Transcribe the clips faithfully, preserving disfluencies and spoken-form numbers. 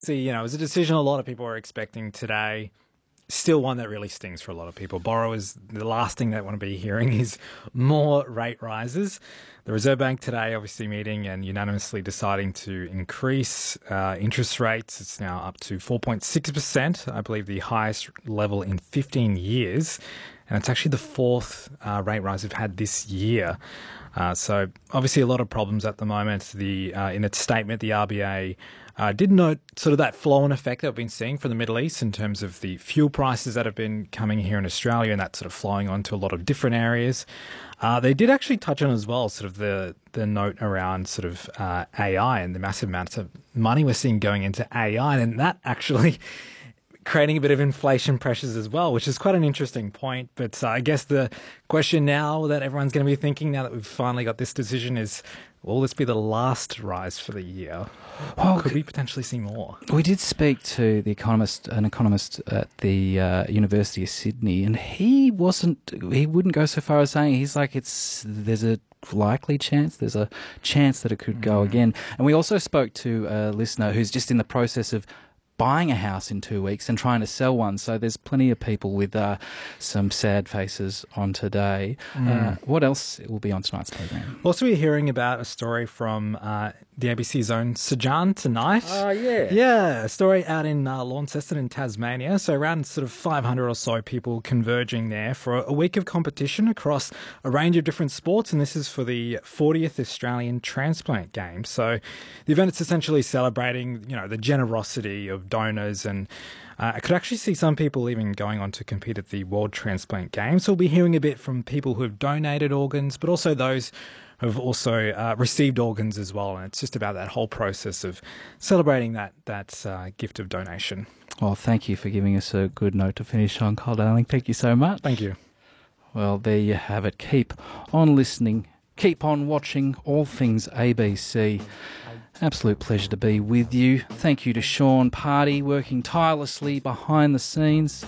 See, you know, it was a decision a lot of people were expecting today. Still one that really stings for a lot of people. Borrowers, the last thing they want to be hearing is more rate rises. The Reserve Bank today obviously meeting and unanimously deciding to increase uh, interest rates. It's now up to four point six percent, I believe the highest level in fifteen years. And it's actually the fourth uh, rate rise we've had this year. Uh, so obviously a lot of problems at the moment. The uh, in its statement, the R B A uh, did note sort of that flow-on effect that we've been seeing from the Middle East in terms of the fuel prices that have been coming here in Australia, and that's sort of flowing on to a lot of different areas. Uh, they did actually touch on as well sort of the, the note around sort of uh, A I and the massive amounts of money we're seeing going into A I, and that actually creating a bit of inflation pressures as well, which is quite an interesting point. But uh, I guess the question now that everyone's going to be thinking now that we've finally got this decision is, will this be the last rise for the year? Or could we potentially see more? We did speak to the economist, an economist at the uh, University of Sydney, and he wasn't, he wouldn't go so far as saying, he's like, it's, there's a likely chance, there's a chance that it could mm. go again. And we also spoke to a listener who's just in the process of buying a house in two weeks and trying to sell one. So there's plenty of people with uh, some sad faces on today. Mm. Uh, what else will be on tonight's program? Also, we're hearing about a story from uh, the A B C's own Sajan tonight. Oh, uh, yeah. Yeah, a story out in uh, Launceston in Tasmania. So around sort of five hundred or so people converging there for a week of competition across a range of different sports. And this is for the fortieth Australian Transplant Games. So the event is essentially celebrating, you know, the generosity of donors, and uh, I could actually see some people even going on to compete at the World Transplant Games. So we'll be hearing a bit from people who have donated organs, but also those who have also uh, received organs as well. And it's just about that whole process of celebrating that that uh, gift of donation. Well, thank you for giving us a good note to finish on, Kyle Darling. Thank you so much. Thank you. Well, there you have it. Keep on listening. Keep on watching all things A B C. Absolute pleasure to be with you. Thank you to Sean Party, working tirelessly behind the scenes.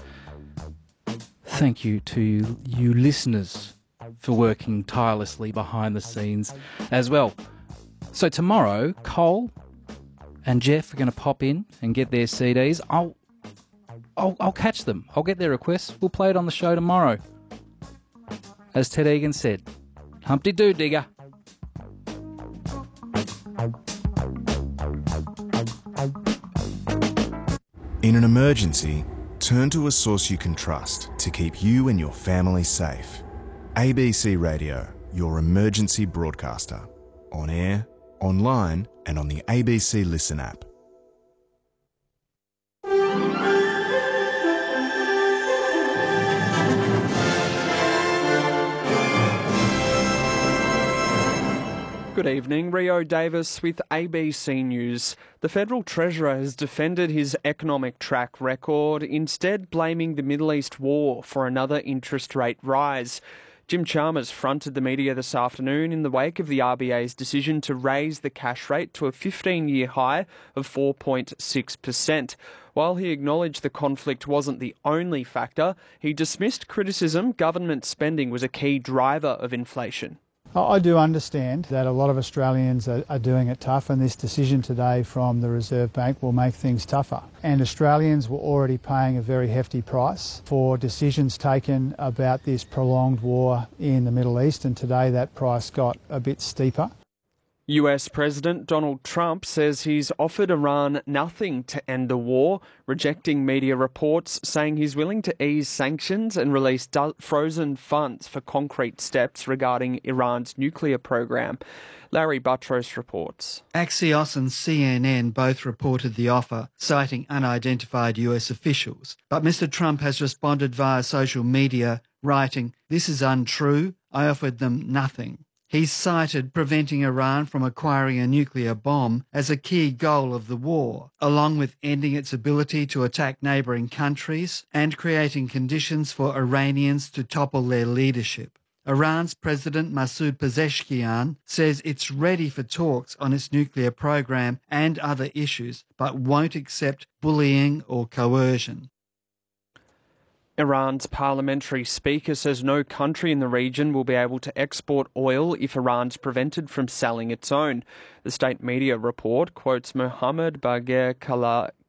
Thank you to you listeners for working tirelessly behind the scenes as well. So tomorrow, Cole and Jeff are going to pop in and get their C Ds. I'll, I'll, I'll catch them. I'll get their requests. We'll play it on the show tomorrow. As Ted Egan said, Humpty-doo, digger. In an emergency, turn to a source you can trust to keep you and your family safe. A B C Radio, your emergency broadcaster. On air, online, and on the A B C Listen app. Good evening, Rio Davis with A B C News. The Federal Treasurer has defended his economic track record, instead blaming the Middle East war for another interest rate rise. Jim Chalmers fronted the media this afternoon in the wake of the R B A's decision to raise the cash rate to a fifteen-year high of four point six percent. While he acknowledged the conflict wasn't the only factor, he dismissed criticism government spending was a key driver of inflation. I do understand that a lot of Australians are, are doing it tough, and this decision today from the Reserve Bank will make things tougher. And Australians were already paying a very hefty price for decisions taken about this prolonged war in the Middle East, and today that price got a bit steeper. U S President Donald Trump says he's offered Iran nothing to end the war, rejecting media reports saying he's willing to ease sanctions and release do- frozen funds for concrete steps regarding Iran's nuclear program. Larry Buttrose reports. Axios and C N N both reported the offer, citing unidentified U S officials. But Mister Trump has responded via social media, writing, "This is untrue. I offered them nothing." He's cited preventing Iran from acquiring a nuclear bomb as a key goal of the war, along with ending its ability to attack neighbouring countries and creating conditions for Iranians to topple their leadership. Iran's President Masoud Pezeshkian says it's ready for talks on its nuclear program and other issues, but won't accept bullying or coercion. Iran's parliamentary speaker says no country in the region will be able to export oil if Iran's prevented from selling its own. The state media report quotes Mohammad Bagher Kala